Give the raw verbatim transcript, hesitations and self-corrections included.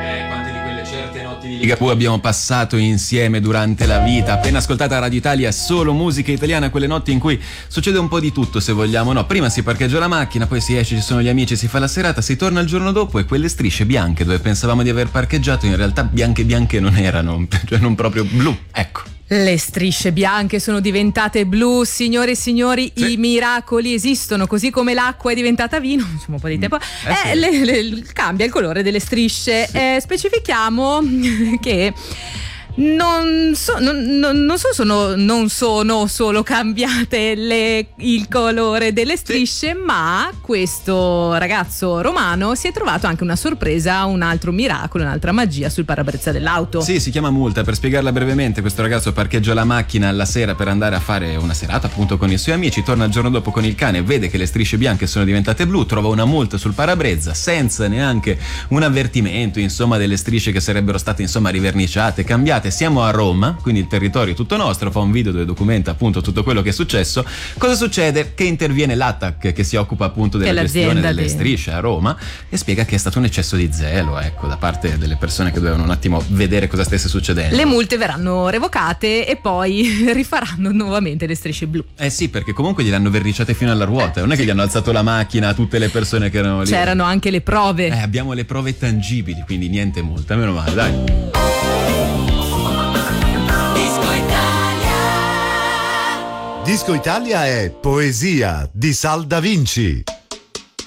di Ligabue abbiamo passato insieme durante la vita. Appena ascoltata Radio Italia, solo musica italiana, quelle notti in cui succede un po' di tutto, se vogliamo. No, prima si parcheggia la macchina, poi si esce, ci sono gli amici, si fa la serata, si torna il giorno dopo e quelle strisce bianche dove pensavamo di aver parcheggiato in realtà bianche bianche non erano, cioè non proprio blu, ecco. Le strisce bianche sono diventate blu, signore e signori, sì. I miracoli esistono, così come l'acqua è diventata vino, insomma un po' di tempo, eh, eh, sì. le, le, cambia il colore delle strisce. Sì. Eh, specifichiamo che non so, non, non, non so sono, non sono solo cambiate le, il colore delle strisce, sì. Ma questo ragazzo romano si è trovato anche una sorpresa, un altro miracolo, un'altra magia sul parabrezza dell'auto. Sì, si chiama multa. Per spiegarla brevemente, questo ragazzo parcheggia la macchina alla sera per andare a fare una serata appunto con i suoi amici, torna il giorno dopo con il cane, vede che le strisce bianche sono diventate blu, trova una multa sul parabrezza senza neanche un avvertimento, insomma, delle strisce che sarebbero state insomma riverniciate, cambiate. Siamo a Roma, quindi il territorio è tutto nostro, fa un video dove documenta appunto tutto quello che è successo. Cosa succede? Che interviene l'A T A C, che si occupa appunto della gestione delle di... strisce a Roma, e spiega che è stato un eccesso di zelo, ecco, da parte delle persone che dovevano un attimo vedere cosa stesse succedendo. Le multe verranno revocate e poi rifaranno nuovamente le strisce blu. Eh sì, perché comunque gliel'hanno verniciate fino alla ruota, non è che gli hanno alzato la macchina a tutte le persone che erano lì. C'erano anche le prove. Eh, abbiamo le prove tangibili, quindi niente multa, meno male, dai. Disco Italia è poesia di Sal Da Vinci.